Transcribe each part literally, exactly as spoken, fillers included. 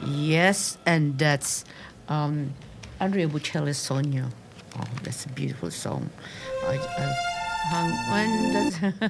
Yes, and that's um, Andrea Bocelli's Sonia. Oh, that's a beautiful song. I, I hung on.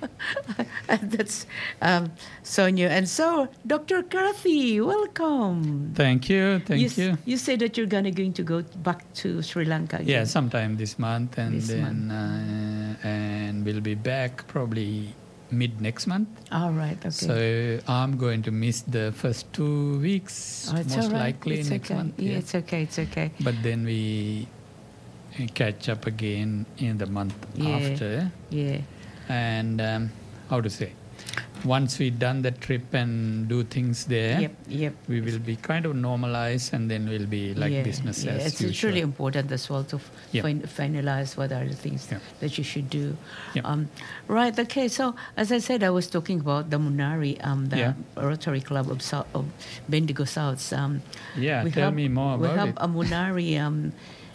That's, that's um, Sonia. And so, Doctor Kathy, welcome. Thank you, thank you. you. You said that you're gonna going to go back to Sri Lanka again. Yeah, sometime this month, and This then uh, and we'll be back probably mid next month. All right. Okay. So I'm going to miss the first two weeks, Oh, it's most all right. likely It's next okay. month. Yeah, it's okay. It's okay. But then we uh, catch up again in the month Yeah. after. Yeah. And um, how to say? Once we've done the trip and do things there, Yep. Yep. we will be kind of normalized, and then we'll be like yeah, business yeah. as it's, usual. it's really important as well to f- Yeah. fin- finalize what are the things Yeah. that you should do. Yeah. Um, right. Okay. So as I said, I was talking about the Munari, um, the Yeah. Rotary Club of, South, of Bendigo South. Um, Yeah, we tell have, me more we about have it. a Munari um,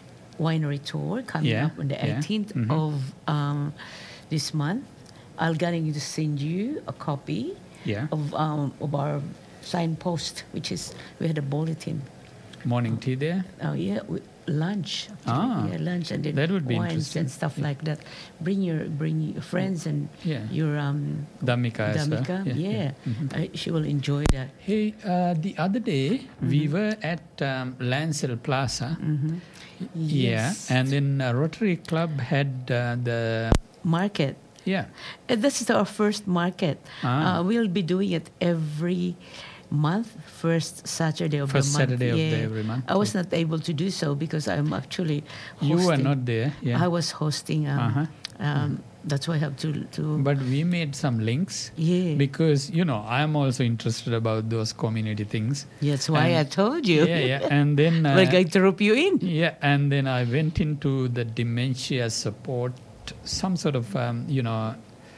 winery tour coming Yeah, up on the yeah. eighteenth Mhm. of um, this month. I'll going to send you a copy Yeah. of um, of our signpost, which is we had a bulletin. Morning tea there. Oh yeah, we, lunch. actually. Ah, yeah, lunch and then that would be wines interesting. and stuff like that. Bring your bring your friends and Yeah. your um Damika as well. Damika. Yeah, Yeah, yeah. Mhm. Uh, she will enjoy that. Hey, uh, the other day we were at um, Lancel Plaza. Mm-hmm. Yeah, Yes. and then uh, Rotary Club had uh, the Market. yeah. Uh, this is our first market. Ah. Uh, we'll be doing it every month, first Saturday of First the month. Saturday of yeah. the every month, I was not able to do so because I'm actually hosting. You were not there. Yeah. I was hosting. Um, Uh-huh. um, that's why I have to to. But we made some links yeah. because you know I am also interested about those community things. That's why and- I told you. Yeah, yeah, and then uh, We're going to rope you in. yeah, and then I went into the dementia support, some sort of um, you know,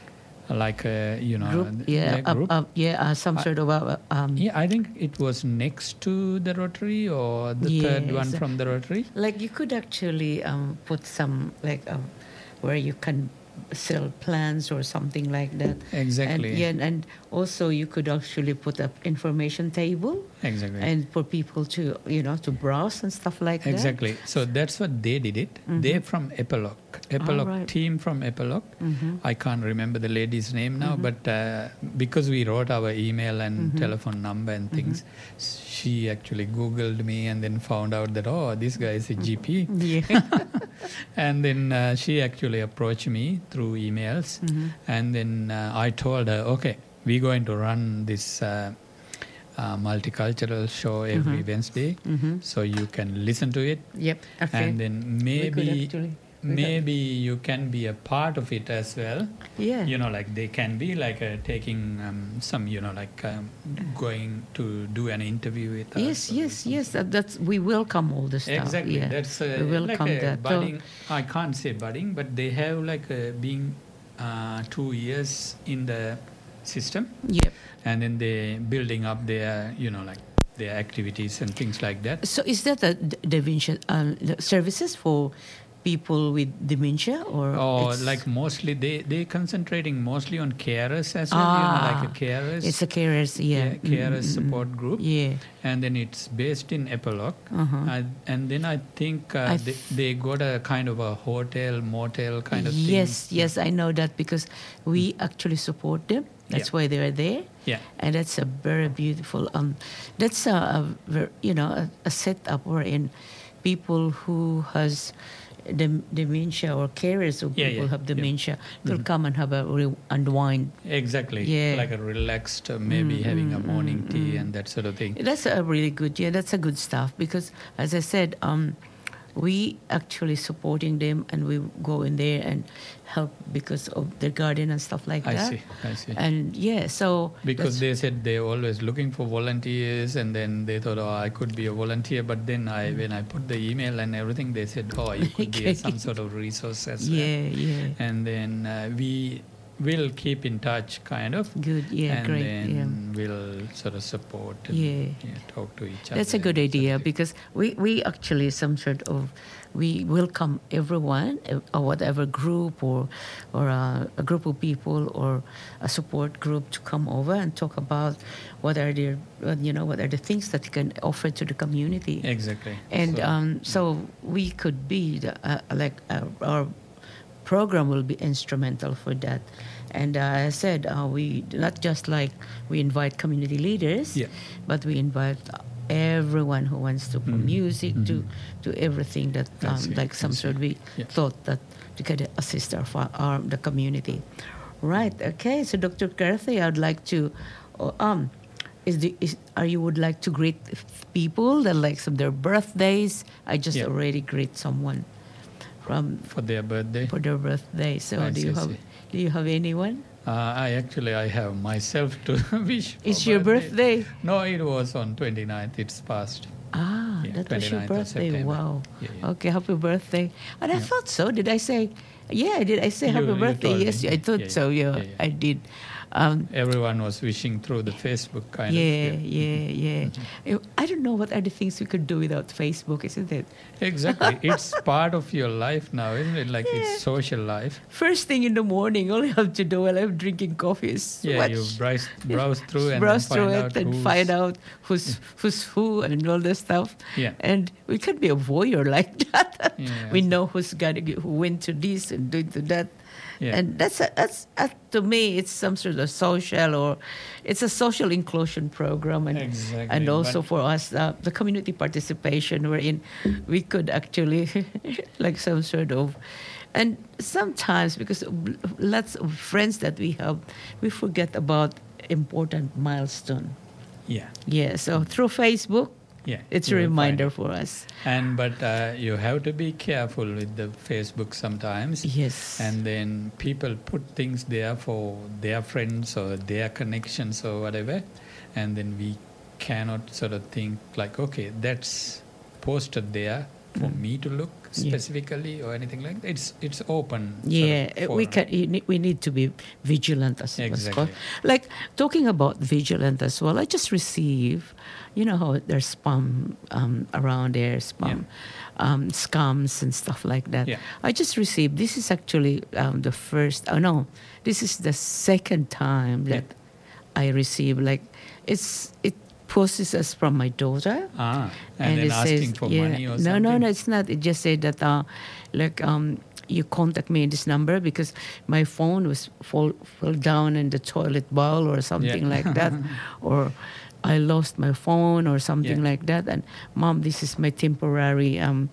like a you know Group, yeah, like uh, group. uh, yeah, uh, some sort of uh, um, Yeah, I think it was next to the Rotary or the third one Yes. from the Rotary. like you could actually um, put some like um, where you can sell plants or something like that. Exactly. And, yeah, and also you could actually put up information table Exactly. and for people to you know to browse and stuff like Exactly. So that's what they did it. They're from Epilogue. Epilogue right. team from Epilogue. Mhm. I can't remember the lady's name now, but uh, because we wrote our email and telephone number and things, she actually Googled me and then found out that, oh, this guy is a G P. that. Yeah. And then uh, she actually approached me through emails. And then uh, I told her, okay, we're going to run this uh, uh, multicultural show every Wednesday. So you can listen to it. Yep. Okay. And then We could maybe actually- we could- maybe you can be a part of it as well. Yeah. You know, like they can be like uh, taking um, some, you know, like um, going to do an interview with us. Yes, or yes, something. yes. That, that's we welcome all the stuff. Exactly. Yeah. That's uh, we like welcome a that. So- budding. I can't say budding, but they have like uh, being uh, two years in the system, Yep. and then they building up their, you know, like their activities and things like that. So is that a d- dementia um, the services for people with dementia or Or it's- like mostly they they concentrating mostly on carers as well, Ah, you know, like a carers. it's a carers, yeah, yeah, carers Mm, mm, support mm. group. Yeah. And then it's based in Epilogue. Uh-huh. Uh, and then I think uh, I they, th- they got a kind of a hotel, motel kind of Yes, thing. yes, I know that because we actually support them. That's Yeah. why they are there. Yeah. And that's a very beautiful. Um, that's a, a ver- you know a, a setup wherein people who has dem- dementia or carers of Yeah, people yeah, have yeah. dementia will come and have a re- unwind. Exactly. Yeah. Like a relaxed, uh, maybe Mm, having mm, a morning mm, tea mm. and that sort of thing. That's a really good, yeah, that's a good stuff because, as I said, um, we actually supporting them and we go in there and help because of their garden and stuff like I that. see, I see. And yeah, so Because that's- they said they're always looking for volunteers, and then they thought, oh, I could be a volunteer. But then I, when I put the email and everything, they said, oh, you could be a, some sort of resource as well. yeah, yeah, And then uh, we we'll keep in touch, kind of. Good, yeah, and great, then yeah. we'll sort of support and Yeah. yeah, talk to each other. That's a good and idea sort of- because we, we actually some sort of we welcome everyone uh, or whatever group or or a, a group of people or a support group to come over and talk about what are their uh, you know what are the things that you can offer to the community. Exactly. And So, um, so we could be the, uh, like uh, our program will be instrumental for that. And uh, as I said, uh, we not just like we invite community leaders, Yeah. but we invite everyone who wants to from Mhm. music to Mhm. to everything that I um, see, like some I sort see. we Yeah. thought that to kind of assist our, fa- our the community. Right. Okay. So Doctor Carthy, I'd like to uh, um. Is the is are you would like to greet people that like some their birthdays? I just Yeah. already greet someone from for their birthday. for their birthday. So I do see, you I have see. do you have anyone? Uh, I actually I have myself to wish. for It's your birthday. No, it was on twenty-ninth. It's past. Ah, Yeah, that was your 29th of birthday. September. Wow. Yeah, yeah. Okay, happy birthday. And I Yeah. thought so. Did I say? Yeah, did I say You- happy you birthday? told Yes, me. I thought Yeah, so. yeah. Yeah, Yeah, yeah. I did. Um, Everyone was wishing through the Facebook kind yeah, of. yeah, yeah. Eh, I don't know what are the things we could do without Facebook, isn't it? Exactly. It's part of your life now, isn't it? Like Yeah. it's social life. First thing in the morning, all you have to do while I'm drinking coffee is Yeah, watch, you browse, browse through and browse then through find it out and who's, find out who's who's who and all this stuff. Yeah. And we can be a voyeur like that. Yeah, we so- know who's got who went to this and doing to that. Yeah. And that's a, that's uh, to me it's some sort of social or it's a social inclusion program and Exactly, and also but- for us uh, the community participation wherein we could actually like some sort of and sometimes because lots of friends that we have we forget about important milestone. Yeah. Yeah, so through Facebook Yeah. it's a you will find reminder it. for us. And but uh, you have to be careful with the Facebook sometimes. Yes. And then people put things there for their friends or their connections or whatever, and then we cannot sort of think like, okay, that's posted there for Mm. me to look Yeah. specifically or anything like that. It's it's open. sort Yeah, of uh, we forum. can. you need- We need to be vigilant as as Exactly. well. Like talking about vigilant as well. I just received, you know how there's spam um, around there, spam, um, scams and stuff like that. Yeah. I just received. This is actually um, the first. Oh no, this is the second time Yeah. that I received. Like it's it processes from my daughter. Ah, and, then it asking for yeah, money or no, something. no, no, it's not. It just said that, uh, like, um, you contact me in this number because my phone was fall fell down in the toilet bowl or something Yeah. like that, or I lost my phone or something Yeah. like that. And mom, this is my temporary, um,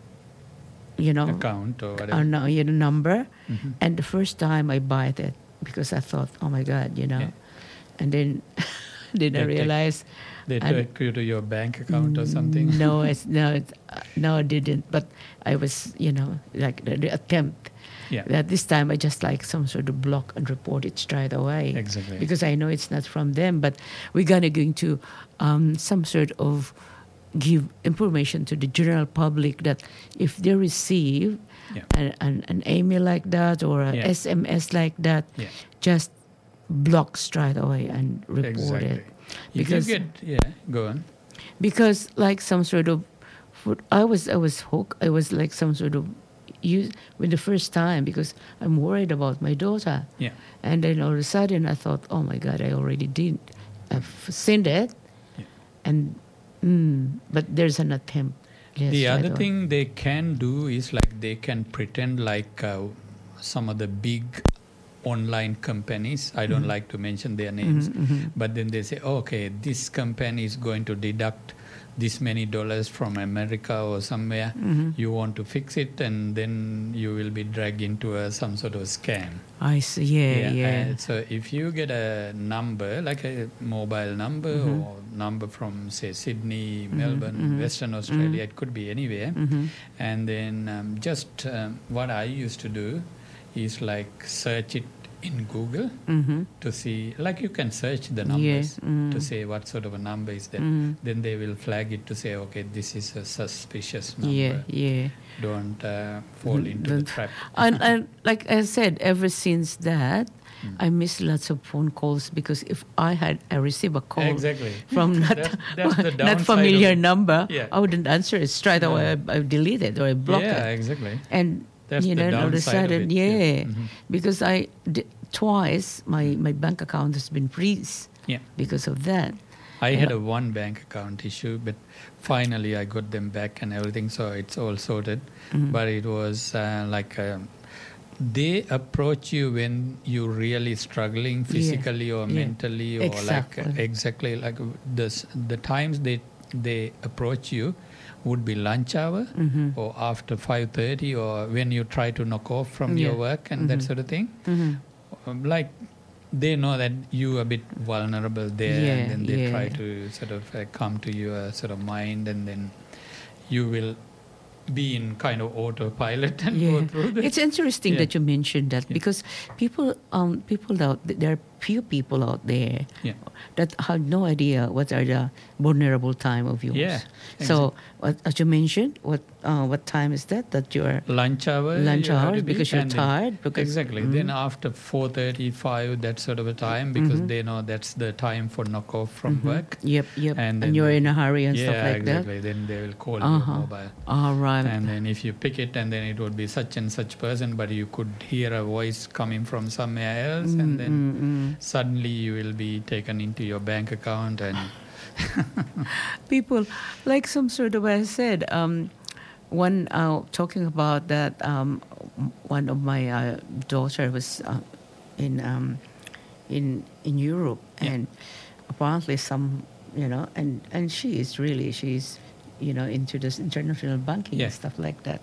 you know, Account or whatever. uh, no, you know, number. Mhm. And the first time I bought it because I thought, oh my God, you know, Yeah. and then then I They take- realized. They and- took you to your bank account or something. No, it's no, it's, uh, no, I didn't. But I was, you know, like the, the attempt. Yeah. That this time I just like some sort of block and report it straight away. Exactly. Because I know it's not from them. But we're gonna going to um, some sort of give information to the general public that if they receive Yeah. an, an, an email like that or a Yeah. S M S like that, Yeah. just block straight away and report Exactly. it. If Because- you get, yeah, go on. because like some sort of food, I was I was hooked. I was like some sort of use with the first time because I'm worried about my daughter. Yeah. And then all of a sudden I thought, oh my God, I already did. I've seen it. Yeah. And mm, but there's an attempt. Yes, The right other on. thing they can do is like they can pretend like uh, some of the big online companies. I don't Mhm. like to mention their names, Mhm, mhm. but then they say, okay, this company is going to deduct this many dollars from America or somewhere. Mhm. You want to fix it, and then you will be dragged into a, some sort of scam. I see. Yeah, yeah. uh, so if you get a number, like a mobile number Mhm. or number from, say, Sydney, Mhm, Melbourne, mhm, Western Australia, mhm. it could be anywhere. Mhm. And then um, just um, what I used to do is like search it in Google Mhm. to see, like you can search the Yeah, numbers mm. to say what sort of a number is that. Mhm. Then they will flag it to say, okay, this is a suspicious number. Yeah, yeah. Don't uh, fall into the Don't- trap. and, and like I said, ever since that, Mm. I miss lots of phone calls because if I had I received a call Exactly. from not, That's- that's the not downside familiar of it. number, Yeah. I wouldn't answer it straight No. away. I, I delete it or I block yeah, it. exactly. And That's you the know, all of a downside of sudden, it, yeah, yeah. Mhm. because I d- twice my my bank account has been freeze Yeah. because of that. I had Yeah. a one bank account issue, but finally I got them back and everything, so it's all sorted. Mhm. But it was uh, like um, they approach you when you're really struggling physically or Yeah. mentally, or Exactly. like exactly like the s- the times they they approach you would be lunch hour Mhm. or after five thirty, or when you try to knock off from your Yeah. work and that Mhm. sort of thing. Mhm. Um, like they know that you are a bit vulnerable there, Yeah, and then they yeah. try to sort of uh, come to your sort of mind, and then you will be in kind of autopilot and go through this. It's interesting Yeah. that you mentioned that Yeah. because people, um, people out there are few people out there Yeah. that have no idea what are the vulnerable time of yours. Yeah, So, what, as you mentioned, what uh, what time is that? That you are Lunch hour. lunch you have hours to be, because you're and then- tired. Because exactly. Mhm. Then after four thirty, five, that sort of a time, because Mhm. they know that's the time for knock off from Mhm. work. Yep, yep. And And, then you're they- in a hurry and yeah, stuff like exactly. Then they will call that. your Uh-huh. mobile. All right. And then if you pick it, and then it would be such and such person, but you could hear a voice coming from somewhere else, Mm, and then mm, mm. suddenly you will be taken into your bank account, and People like some sort of I said um, one uh, talking about that um, one of my uh, daughter was uh, in um, in in Europe Yeah. and apparently some you know and and she is really she's you know into this international banking Yeah. and stuff like that.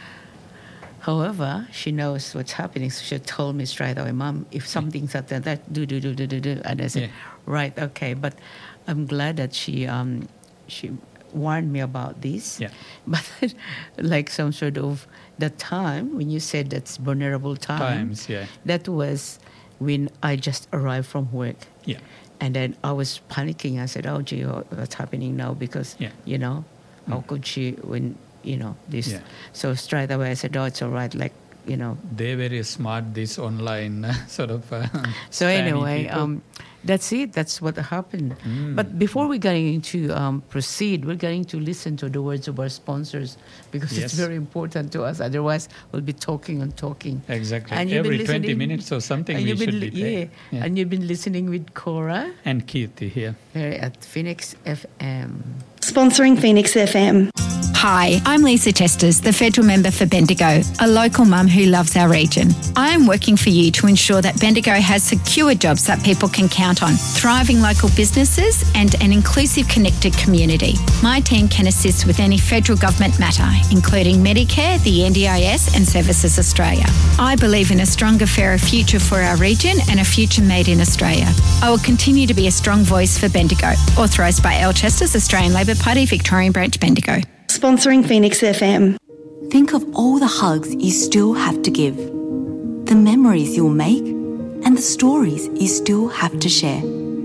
However, she knows what's happening, so she told me straight away, Mom, if something's like that, that do do do do do do, and I said, Yeah. right, okay, but I'm glad that she um she warned me about this. Yeah. But like some sort of the time when you said that's vulnerable time, times, yeah, that was when I just arrived from work. yeah, And then I was panicking. I said, "Oh, gee, what- what's happening now?" Because Yeah. you know, how Mm. could she when you know this? Yeah. So straight away I said, "Oh, it's all right." Like you know. they're very smart. This online uh, sort of. Uh, So spammy anyway, people. um, that's it. That's what happened. Mm. But before we're going to um, proceed, we're going to listen to the words of our sponsors because it's Yes. very important to us. Otherwise, we'll be talking and talking. Exactly. And you've been Every twenty listening- minutes or something, and we you've should been be li- paying. yeah. Yeah. And you've been listening with Cora And Kirti here. here at Phoenix F M. Sponsoring Phoenix F M. Hi, I'm Lisa Testers, the federal member for Bendigo, a local mum who loves our region. I am working for you to ensure that Bendigo has secure jobs that people can count on, thriving local businesses and an inclusive, connected community. My team can assist with any federal government matter, including Medicare, the N D I S and Services Australia. I believe in a stronger, fairer future for our region and a future made in Australia. I will continue to be a strong voice for Bendigo. Authorised by Al Chesters, Australian Labor Party, Victorian Branch, Bendigo. Sponsoring Phoenix F M. Think of all the hugs you still have to give, the memories you'll make, and the stories you still have to share.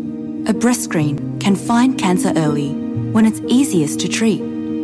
A breast screen can find cancer early when it's easiest to treat,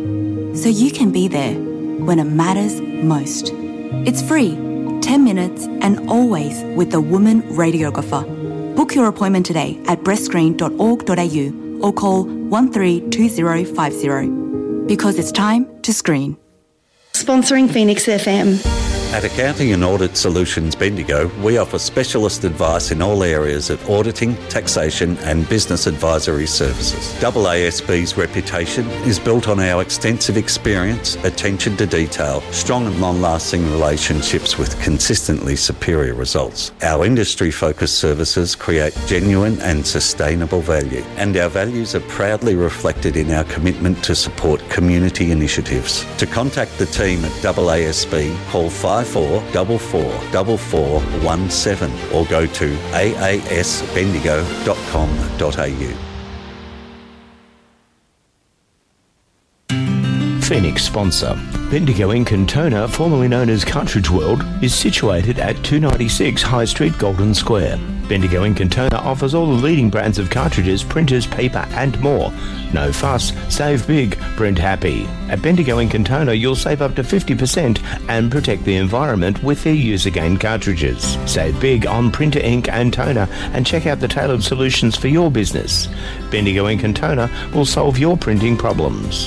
so you can be there when it matters most. It's free, ten minutes, and always with the woman radiographer. Book your appointment today at breast screen dot org dot a u or call one three two zero five zero. Because it's time to screen. Sponsoring Phoenix F M. At Accounting and Audit Solutions Bendigo, we offer specialist advice in all areas of auditing, taxation and business advisory services. A A S B's reputation is built on our extensive experience, attention to detail, strong and long-lasting relationships with consistently superior results. Our industry-focused services create genuine and sustainable value, and our values are proudly reflected in our commitment to support community initiatives. To contact the team at A A S B, call five four four four four four one seven or go to a a s bendigo dot com dot a u. Phoenix sponsor. Bendigo Ink and Toner, formerly known as Cartridge World, is situated at two ninety-six High Street, Golden Square. Bendigo Ink and Toner offers all the leading brands of cartridges, printers, paper and more. No fuss, save big, print happy. At Bendigo Ink and Toner you'll save up to fifty percent and protect the environment with their use-again cartridges. Save big on printer ink and toner and check out the tailored solutions for your business. Bendigo Ink and Toner will solve your printing problems.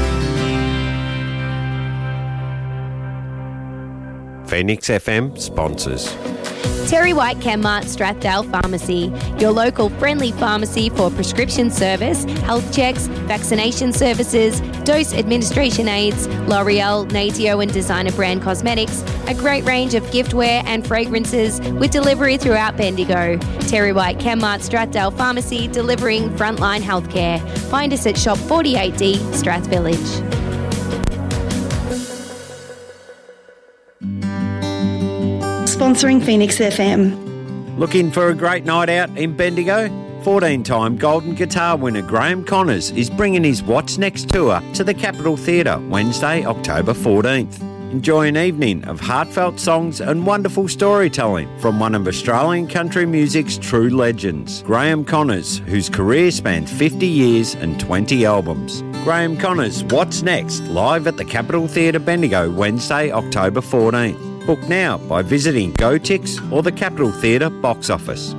Phoenix F M sponsors. Terry White Chemmart Strathdale Pharmacy, your local friendly pharmacy for prescription service, health checks, vaccination services, dose administration aids, L'Oreal, Natio and designer brand cosmetics, a great range of giftware and fragrances with delivery throughout Bendigo. Terry White Chemmart Strathdale Pharmacy, delivering frontline healthcare. Find us at Shop forty-eight D, Strath Village. Sponsoring Phoenix F M. Looking for a great night out in Bendigo? fourteen-time Golden Guitar winner Graham Connors is bringing his What's Next tour to the Capitol Theatre Wednesday, October fourteenth. Enjoy an evening of heartfelt songs and wonderful storytelling from one of Australian country music's true legends, Graham Connors, whose career spans fifty years and twenty albums. Graham Connors' What's Next, live at the Capitol Theatre Bendigo Wednesday, October fourteenth. Book now by visiting GoTix or the Capitol Theatre box office.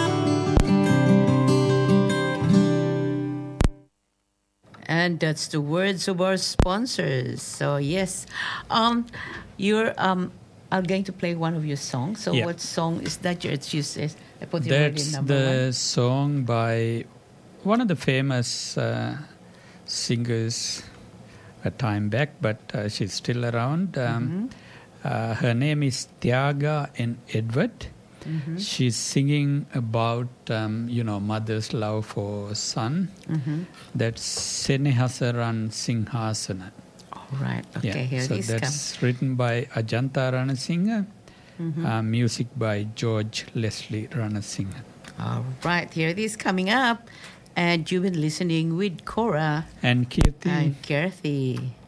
And that's the words of our sponsors. So yes, um, you're um, are going to play one of your songs. So Yeah. what song is that? It's you say I put the word in That's number the one. song by one of the famous uh, singers a time back, but uh, she's still around. Um, uh, her name is Tiaga and Edward. Mhm. She's singing about, um, you know, mother's love for son. Mhm. That's Senehasaran Singhasana. All right. Okay. Yeah, Here so this that's comes. written by Ajanta Ranasinghe, Mhm. uh, music by George Leslie Ranasinghe. All right. Here it is coming up, and you've been listening with Cora And Kirti. and Kirthi.